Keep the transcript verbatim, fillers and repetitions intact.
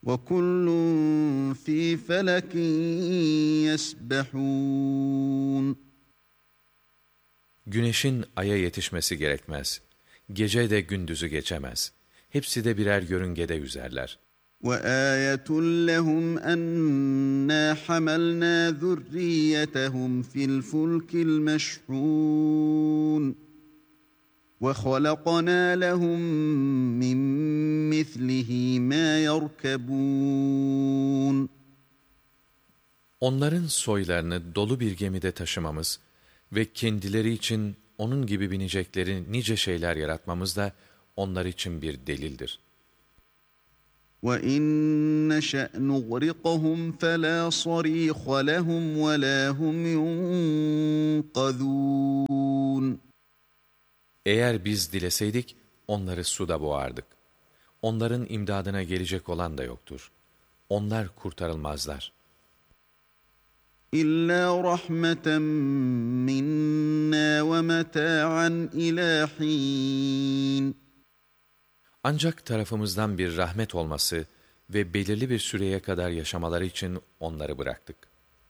وَكُلٌّ فِي فَلَكٍ يَسْبَحُونَ. Güneşin aya yetişmesi gerekmez. Gece de gündüzü geçemez. Hepsi de birer yörüngede yüzerler. وَآيَةٌ لَهُمْ أَنَّا حَمَلْنَا ذُرِّيَّتَهُمْ فِي الْفُلْكِ الْمَشْحُونِ وَخَلَقْنَا لَهُم مِّن مِّثْلِهِ مَا يَرْكَبُونَ. Onların soylarını dolu bir gemide taşımamız ve kendileri için onun gibi binecekleri nice şeyler yaratmamız da onlar için bir delildir. وَاِنْ نَشَأْ نُغْرِقْهُمْ فَلَا صَرِيخَ لَهُمْ وَلَا هُمْ يُنْقَذُونَ. Eğer biz dileseydik onları suda boğardık. Onların imdadına gelecek olan da yoktur. Onlar kurtarılmazlar. İllâ rahmeten minnâ ve metâ'an ilâ hîn. Ancak tarafımızdan bir rahmet olması ve belirli bir süreye kadar yaşamaları için onları bıraktık.